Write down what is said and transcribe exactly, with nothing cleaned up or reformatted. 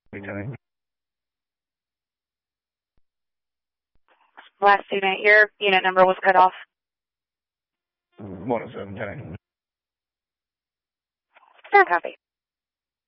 Returning. Last unit, your unit number was cut off. one oh seven, ten. Fair copy.